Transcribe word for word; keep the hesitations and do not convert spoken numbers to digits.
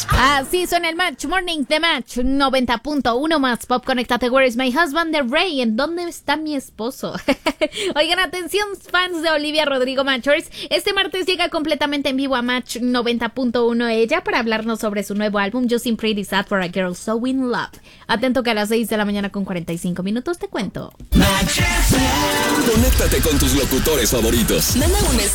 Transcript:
Así suena el Match Morning de Match noventa punto uno más Pop. Conéctate. Where is my husband de Rey? ¿En dónde está mi esposo? Oigan, atención fans de Olivia Rodrigo Matchers. Este martes llega completamente en vivo a Match noventa punto uno ella para hablarnos sobre su nuevo álbum Just Pretty Sad for a Girl So In Love. Atento que a las seis de la mañana con cuarenta y cinco minutos te cuento. Conéctate con tus locutores favoritos. Manda un mensaje